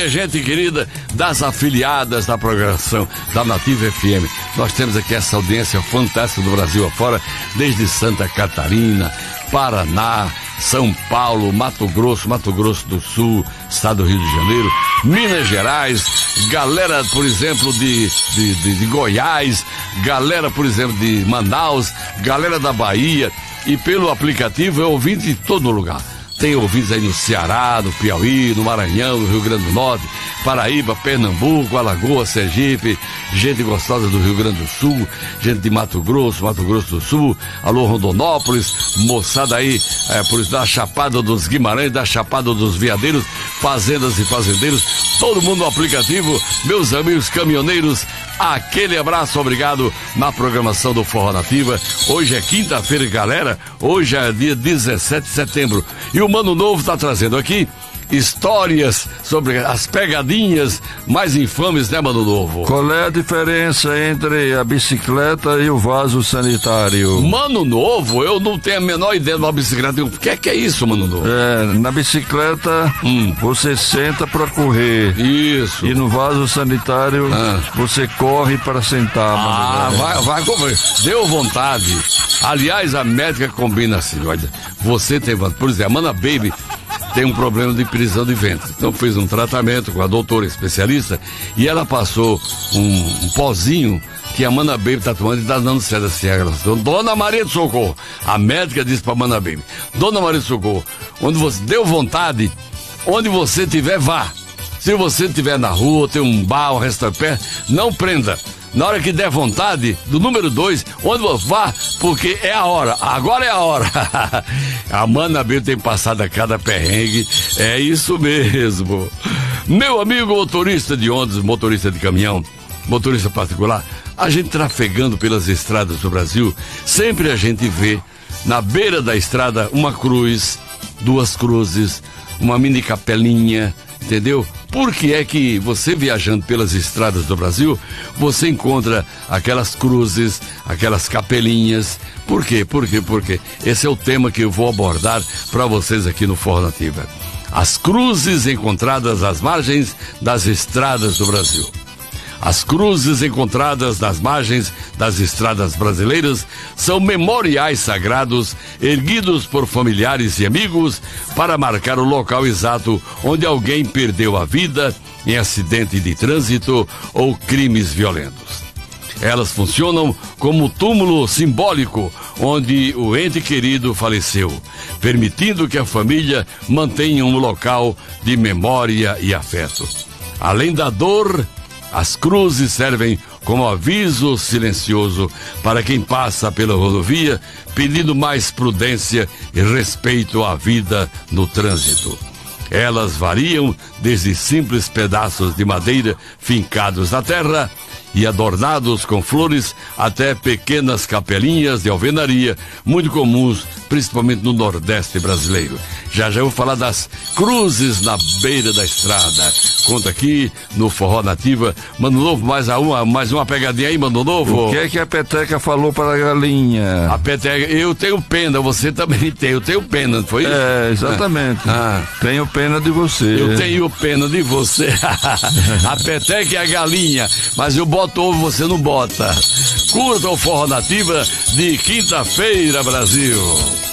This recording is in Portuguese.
dia, gente querida das afiliadas da programação da Nativa FM. Nós temos aqui essa audiência fantástica do Brasil afora, desde Santa Catarina, Paraná, São Paulo, Mato Grosso do Sul, estado do Rio de Janeiro, Minas Gerais, galera, por exemplo, de Goiás, galera, por exemplo, de Manaus, galera da Bahia, e pelo aplicativo é ouvinte de todo lugar. Tem ouvintes aí no Ceará, no Piauí, no Maranhão, no Rio Grande do Norte, Paraíba, Pernambuco, Alagoas, Sergipe, gente gostosa do Rio Grande do Sul, gente de Mato Grosso do Sul, alô Rondonópolis, moçada aí, por isso da Chapada dos Guimarães, da Chapada dos Veadeiros, fazendas e fazendeiros, todo mundo no aplicativo, meus amigos caminhoneiros, aquele abraço, obrigado na programação do Forró Nativa. Hoje é quinta-feira, galera, hoje é dia 17 de setembro, e o Mano Novo está trazendo aqui histórias sobre as pegadinhas mais infames, né, Mano Novo? Qual é a diferença entre a bicicleta e o vaso sanitário? Mano Novo, eu não tenho a menor ideia de uma bicicleta. O que é isso, Mano Novo? Na bicicleta você senta para correr. Isso. E no vaso sanitário você corre para sentar. Vai correr. Deu vontade. Aliás, a médica combina assim, olha, você tem vontade. Por exemplo, a Mana Baby tem um problema de prisão de ventre. Então fez um tratamento com a doutora especialista e ela passou um pozinho que a Mana Baby tá tomando e tá dando certo assim a relação. Dona Maria de Socorro, a médica disse pra Mana Baby, Dona Maria de Socorro, onde você deu vontade, onde você estiver, vá. Se você estiver na rua, tem um bar, um restaurante perto, não prenda. Na hora que der vontade, do número 2, onde você vá, porque é a hora, agora é a hora. A Mana Baby tem passado a cada perrengue, é isso mesmo. Meu amigo motorista de ônibus, motorista de caminhão, motorista particular, a gente trafegando pelas estradas do Brasil, sempre a gente vê na beira da estrada uma cruz, duas cruzes, uma mini capelinha, entendeu? Por que é que você viajando pelas estradas do Brasil, você encontra aquelas cruzes, aquelas capelinhas? Por quê? Por quê? Esse é o tema que eu vou abordar para vocês aqui no Forró Nativa. As cruzes encontradas às margens das estradas do Brasil. As cruzes encontradas nas margens das estradas brasileiras são memoriais sagrados erguidos por familiares e amigos para marcar o local exato onde alguém perdeu a vida em acidente de trânsito ou crimes violentos. Elas funcionam como túmulo simbólico onde o ente querido faleceu, permitindo que a família mantenha um local de memória e afeto. Além da dor, as cruzes servem como aviso silencioso para quem passa pela rodovia, pedindo mais prudência e respeito à vida no trânsito. Elas variam desde simples pedaços de madeira fincados na terra e adornados com flores até pequenas capelinhas de alvenaria, muito comuns, principalmente no Nordeste brasileiro. Já eu vou falar das cruzes na beira da estrada. Conta aqui no Forró Nativa. Mano Novo, mais uma pegadinha aí, Mano Novo. O que é que a peteca falou para a galinha? A peteca, eu tenho pena, você também tem. Eu tenho pena, não foi isso? É, exatamente. Tenho pena de você. Eu tenho pena de você. A peteca e a galinha, mas eu boto ovo, você não bota. Curta o Forró Nativa de quinta-feira, Brasil.